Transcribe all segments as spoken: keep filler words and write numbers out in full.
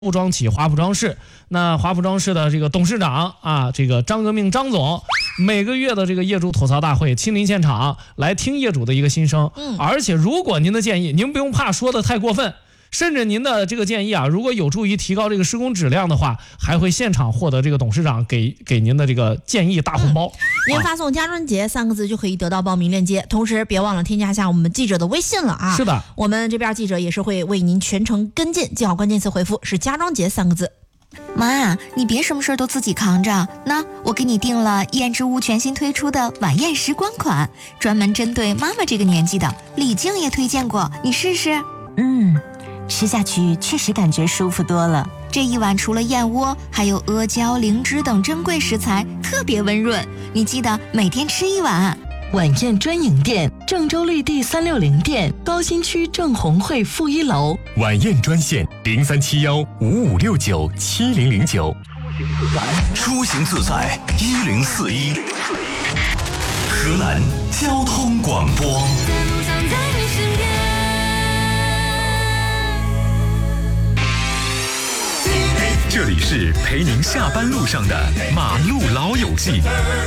服装企华服装饰，那华服装饰的这个董事长啊，这个张革命张总，每个月的这个业主吐槽大会亲临现场来听业主的一个心声。嗯，而且如果您的建议，您不用怕说的太过分。甚至您的这个建议啊，如果有助于提高这个施工质量的话，还会现场获得这个董事长给给您的这个建议大红包。 嗯、您发送家专节三个字就可以得到报名链接，同时别忘了添加一下我们记者的微信了啊。 是的， 我们这边记者也是会为您全程跟进，记好关键词回复是家专节三个字。 妈，你别什么事都自己扛着，那我给你订了燕之屋全新推出的晚宴时光款，专门针对妈妈这个年纪的，李静也推荐过，你试试。 嗯，吃下去确实感觉舒服多了。 这一碗除了燕窝，还有阿胶、灵芝等珍贵食材，特别温润。你记得每天吃一碗。 晚宴专营店，郑州绿地三六零店，高新区郑红汇负一楼。 晚宴专线零三七幺五五六九七零零九。 出行自在一零四一。河南交通广播。这里是陪您下班路上的马路老友记。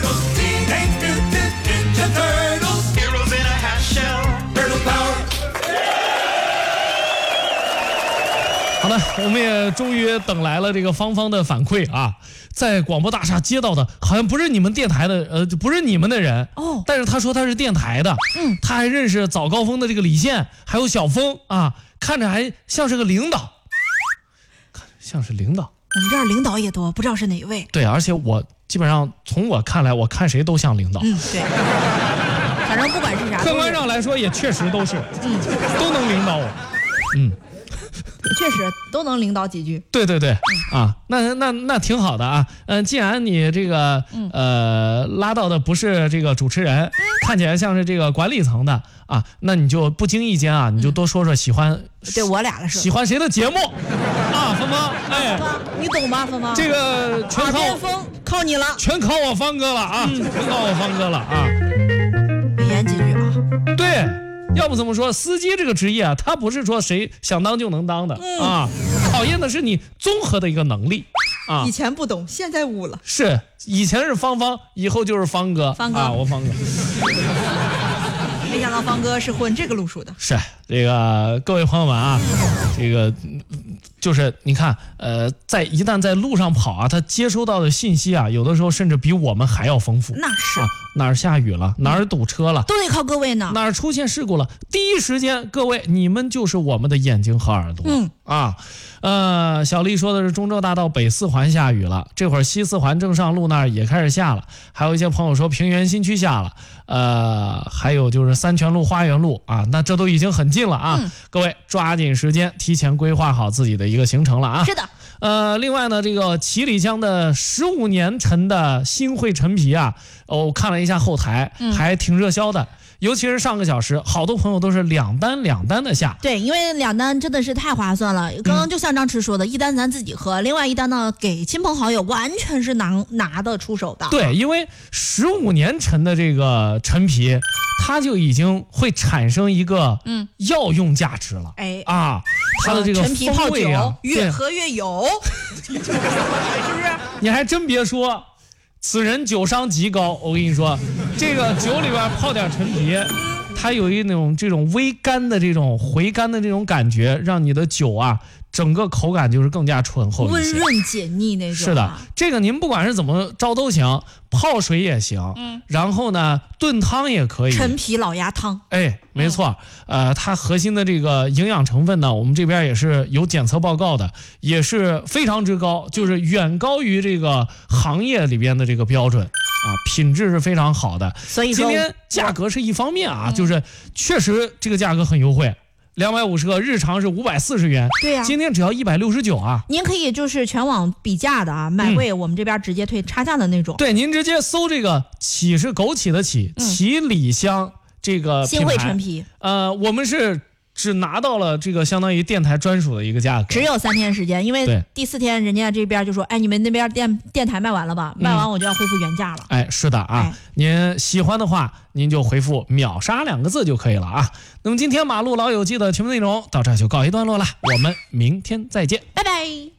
好的，我们也终于等来了这个芳芳的反馈啊，在广播大厦接到的，好像不是你们电台的，呃，不是你们的人哦，但是他说他是电台的，嗯，他还认识早高峰的这个李现，还有小峰啊，看着还像是个领导，像是领导。 我们这儿领导也多，不知道是哪一位。 对，而且我基本上从我看来，我看谁都像领导。 嗯，对。反正不管是啥， 客观上来说也确实都是，嗯，都能领导我。嗯， 确实都能领导几句。 对对对，嗯、啊，那那那挺好的啊。嗯、呃，既然你这个呃拉到的不是这个主持人，嗯、看起来像是这个管理层的啊，那你就不经意间啊，你就多说说喜欢。嗯对我俩的事， 喜欢谁的节目啊？芳芳，哎， 你懂吗？芳芳， 这个全靠我，风靠你了， 全靠我芳哥了啊！嗯、全靠我芳哥了啊！ 美言几句啊！ 对，要不怎么说司机这个职业啊，他不是说谁想当就能当的、嗯、啊，考验的是你综合的一个能力啊。 以前不懂，现在悟了。 是，以前是芳芳，以后就是芳哥。 芳哥啊，我芳哥。 没想到方哥是混这个路数的。 是这个各位朋友们啊，这个就是你看，呃，在一旦在路上跑啊，他接收到的信息啊，有的时候甚至比我们还要丰富。 那是、 啊、哪儿下雨了，哪儿堵车了， 都得靠各位呢。 哪儿出现事故了，第一时间各位你们就是我们的眼睛和耳朵。嗯啊，呃，小丽说的是中州大道北四环下雨了，这会儿西四环正上路那儿也开始下了，还有一些朋友说平原新区下了，呃，还有就是三泉路花园路啊，那这都已经很近了啊、嗯、各位抓紧时间提前规划好自己的一个行程了啊。 是的。 呃，另外呢，这个七里香的十五年陈的新会陈皮啊，哦，我看了一下后台、嗯、还挺热销的，尤其是上个小时好多朋友都是两单两单的下。 对，因为两单真的是太划算了，刚刚就像张弛说的、嗯、一单咱自己喝，另外一单呢给亲朋好友，完全是拿拿得出手的。 对，因为十五年陈的这个陈皮，它就已经会产生一个嗯药用价值了。哎啊，它的这个陈皮泡酒、 啊、 越喝越有是不是？ 你还真别说，此人酒商极高。我跟你说，这个酒里边泡点陈皮，它有一种这种微甘的这种回甘的这种感觉，让你的酒啊整个口感就是更加醇厚一些， 温润解腻那种、啊。 是的，这个您不管是怎么着都行，泡水也行，嗯，然后呢炖汤也可以。 陈皮老鸭汤， 哎，没错，嗯、呃，它核心的这个营养成分呢，我们这边也是有检测报告的，也是非常之高，就是远高于这个行业里边的这个标准啊，品质是非常好的。 所以说， 今天价格是一方面啊，嗯、就是确实这个价格很优惠。两百五十个，日常是五百四十元。 对呀、啊， 今天只要一百六十九啊！ 您可以就是全网比价的啊，买贵我们这边直接退差价的那种。 对，您直接搜这个“启”是枸杞的杞，启里香这个新会陈皮。 呃，我们是只拿到了这个相当于电台专属的一个价格， 只有三天时间，因为第四天人家这边就说，哎，你们那边电电台卖完了吧？嗯、卖完我就要恢复原价了。 哎，是的啊，哎、您喜欢的话，您就回复秒杀两个字就可以了啊。那么今天马路老友记的全部内容到这儿就告一段落了，我们明天再见， 拜拜。